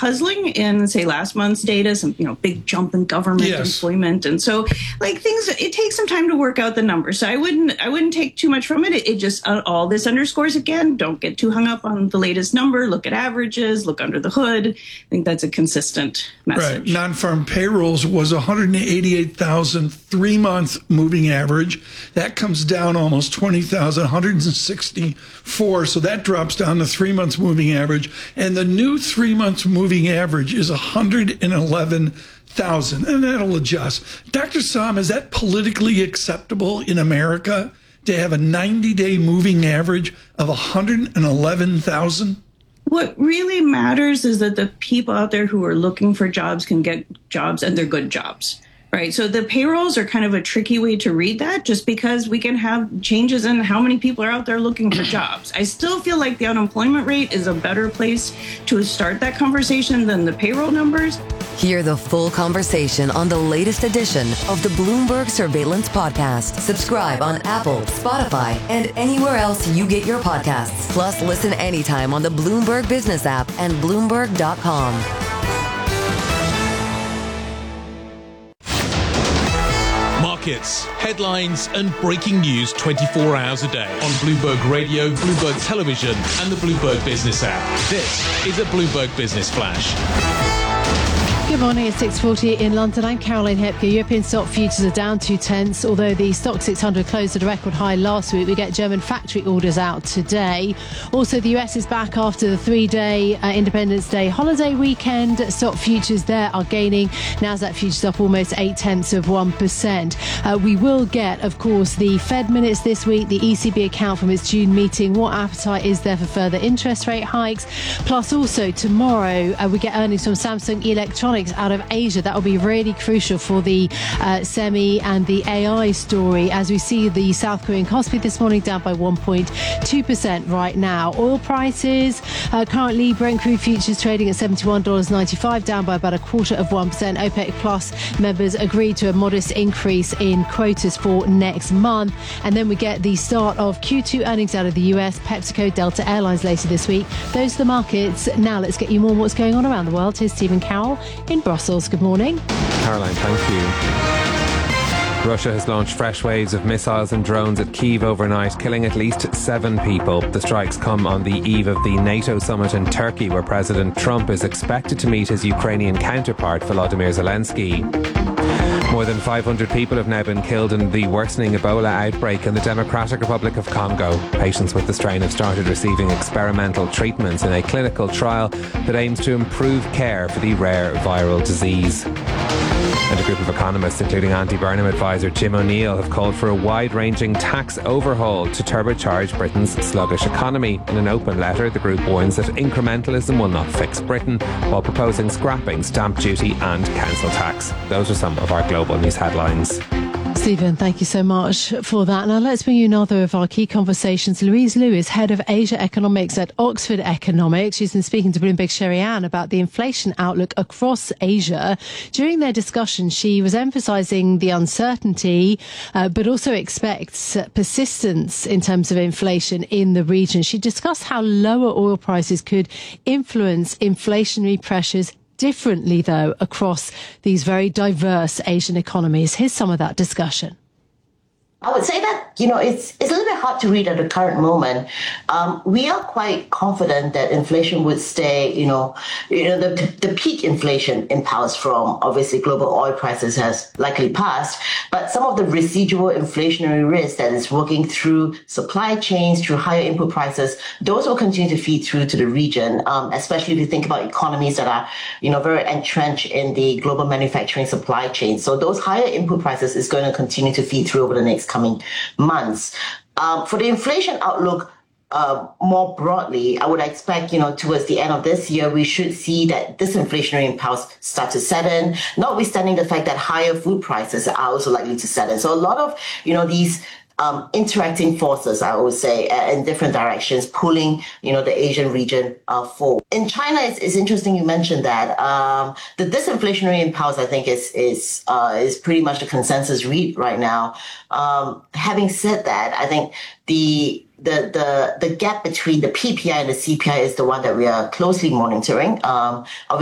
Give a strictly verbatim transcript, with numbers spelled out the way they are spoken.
puzzling in, say, last month's data, some, you know, big jump in government yes. employment. And so like things, it takes some time to work out the numbers. So I wouldn't, I wouldn't take too much from it. It, it just, uh, all this underscores again, don't get too hung up on the latest number, look at averages, look under the hood. I think that's a consistent message. Right. Non-farm payrolls was one hundred eighty-eight thousand three-month moving average. That comes down almost twenty thousand, one hundred sixty-four. So that drops down to three months moving average. And the new three months moving average is one hundred eleven thousand, and that'll adjust. Doctor Sahm, is that politically acceptable in America to have a ninety-day moving average of one hundred eleven thousand? What really matters is that the people out there who are looking for jobs can get jobs, and they're good jobs. Right. So the payrolls are kind of a tricky way to read that, just because we can have changes in how many people are out there looking for jobs. I still feel like the unemployment rate is a better place to start that conversation than the payroll numbers. Hear the full conversation on the latest edition of the Bloomberg Surveillance Podcast. Subscribe on Apple, Spotify, and anywhere else you get your podcasts. Plus, listen anytime on the Bloomberg Business app and Bloomberg dot com. Markets, headlines, and breaking news twenty-four hours a day on Bloomberg Radio, Bloomberg Television, and the Bloomberg Business app. This is a Bloomberg Business Flash. Good morning, it's six forty in London. I'm Caroline Hepker. European stock futures are down two tenths, although the stock six hundred closed at a record high last week. We get German factory orders out today. Also, the U S is back after the three-day uh, Independence Day holiday weekend. Stock futures there are gaining. Nasdaq futures up almost eight tenths of one percent. Uh, we will get, of course, the Fed minutes this week, the E C B account from its June meeting. What appetite is there for further interest rate hikes? Plus, also tomorrow, uh, we get earnings from Samsung Electronics out of Asia. That will be really crucial for the uh, semi and the A I story, as we see the South Korean Kospi this morning down by one point two percent right now. Oil prices, uh, currently Brent crude futures trading at seventy-one dollars and ninety-five cents, down by about a quarter of one percent. OPEC Plus members agreed to a modest increase in quotas for next month. And then we get the start of Q two earnings out of the U S, PepsiCo, Delta Airlines later this week. Those are the markets. Now let's get you more on what's going on around the world. Here's Stephen Carroll in Brussels. Good morning. Caroline, thank you. Russia has launched fresh waves of missiles and drones at Kyiv overnight, killing at least seven people. The strikes come on the eve of the NATO summit in Turkey, where President Trump is expected to meet his Ukrainian counterpart, Volodymyr Zelensky. More than five hundred people have now been killed in the worsening Ebola outbreak in the Democratic Republic of Congo. Patients with the strain have started receiving experimental treatments in a clinical trial that aims to improve care for the rare viral disease. And a group of economists, including anti-Burnham advisor Jim O'Neill, have called for a wide-ranging tax overhaul to turbocharge Britain's sluggish economy. In an open letter, the group warns that incrementalism will not fix Britain, while proposing scrapping stamp duty and council tax. Those are some of our global news headlines. Stephen, thank you so much for that. Now let's bring you another of our key conversations. Louise Liu is head of Asia Economics at Oxford Economics. She's been speaking to Bloomberg Sherry-Ann about the inflation outlook across Asia. During their discussion, she was emphasising the uncertainty, uh, but also expects persistence in terms of inflation in the region. She discussed how lower oil prices could influence inflationary pressures differently, though, across these very diverse Asian economies. Here's some of that discussion. I would say that, you know, it's it's a little bit hard to read at the current moment. Um, we are quite confident that inflation would stay, you know, you know, the, the peak inflation impulse from obviously global oil prices has likely passed, but some of the residual inflationary risk that is working through supply chains, through higher input prices, those will continue to feed through to the region, um, especially if you think about economies that are, you know, very entrenched in the global manufacturing supply chain. So those higher input prices is going to continue to feed through over the next coming months. Um, for the inflation outlook, uh, more broadly, I would expect, you know, towards the end of this year, we should see that this inflationary impulse start to set in, notwithstanding the fact that higher food prices are also likely to set in. So a lot of, you know, these Um, interacting forces, I would say, uh, in different directions, pulling, you know, the Asian region uh, forward. In China, it's, it's interesting you mentioned that. Um, the disinflationary impulse, I think, is is uh, is pretty much the consensus read right now. Um, having said that, I think the the the the gap between the P P I and the C P I is the one that we are closely monitoring. Um,